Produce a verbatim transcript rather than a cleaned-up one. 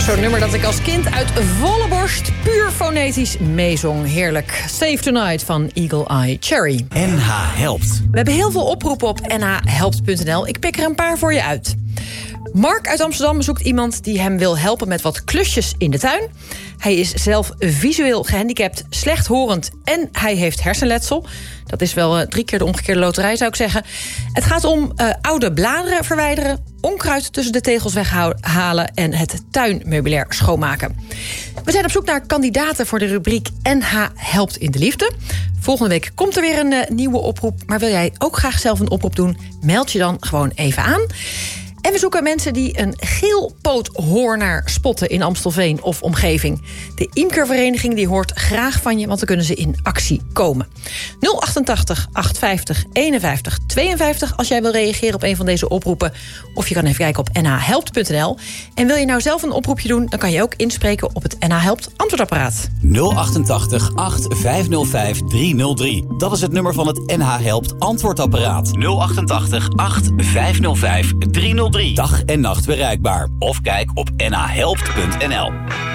Zo'n nummer dat ik als kind uit volle borst puur fonetisch meezong. Heerlijk. Save Tonight van Eagle Eye Cherry. N H helpt. We hebben heel veel oproepen op n h helpt punt n l. Ik pik er een paar voor je uit. Mark uit Amsterdam zoekt iemand die hem wil helpen met wat klusjes in de tuin. Hij is zelf visueel gehandicapt, slechthorend en hij heeft hersenletsel. Dat is wel uh, drie keer de omgekeerde loterij, zou ik zeggen. Het gaat om uh, oude bladeren verwijderen, onkruid tussen de tegels weghalen en het tuinmeubilair schoonmaken. We zijn op zoek naar kandidaten voor de rubriek N H helpt in de liefde. Volgende week komt er weer een uh, nieuwe oproep. Maar wil jij ook graag zelf een oproep doen? Meld je dan gewoon even aan. En we zoeken mensen die een geelpoothoornaar spotten in Amstelveen of omgeving. De imkervereniging die hoort graag van je, want dan kunnen ze in actie komen. nul achtentachtig achthonderdvijftig eenenvijftig tweeënvijftig als jij wil reageren op een van deze oproepen. Of je kan even kijken op n h helpt punt n l. En wil je nou zelf een oproepje doen, dan kan je ook inspreken op het N H Helpt antwoordapparaat. nul achtentachtig achthonderdvijftig driehonderddrie. Dat is het nummer van het N H Helpt antwoordapparaat. nul achtentachtig achthonderdvijftig driehonderdrie. Dag en nacht bereikbaar. Of kijk op n h helpt punt n l.